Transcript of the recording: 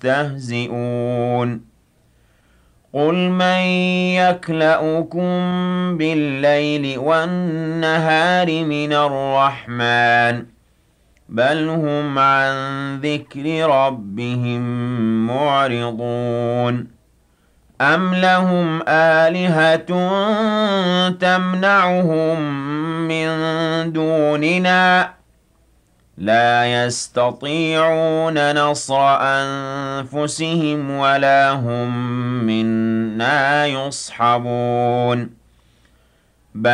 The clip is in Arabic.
يستهزئون قل من يكلؤكم بالليل والنهار من الرحمن بل هم عن ذكر ربهم معرضون أم لهم آلهة تمنعهم من دوننا لا يستطيعون نصر أنفسهم ولا هم منا يصحبون